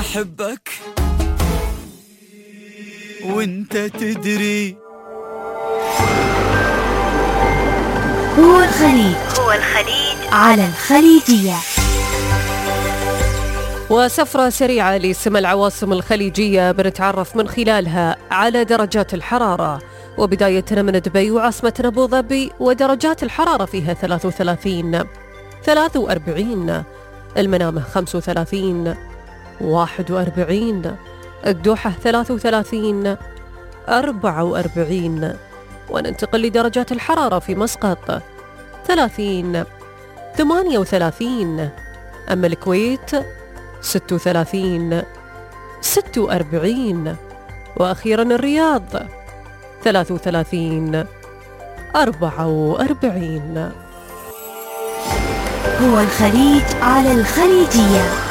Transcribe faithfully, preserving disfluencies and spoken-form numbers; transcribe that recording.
أحبك وانت تدري. هو الخليج هو الخليج على الخليجية. وسفرة سريعة لسمى العواصم الخليجية بنتعرف من خلالها على درجات الحرارة، وبداية من دبي وعاصمة أبو ظبي ودرجات الحرارة فيها ثلاث وثلاثين، ثلاث وأربعين، المنامة خمس وثلاثين، واحد وأربعين، الدوحة ثلاث وثلاثين، أربعة وأربعين. وننتقل لدرجات الحرارة في مسقط ثلاثين، ثمانية وثلاثين، أما الكويت ستة وثلاثين، ستة وأربعين، وأخيرا الرياض ثلاث وثلاثين، أربعة وأربعين. هو الخليج على الخليجية.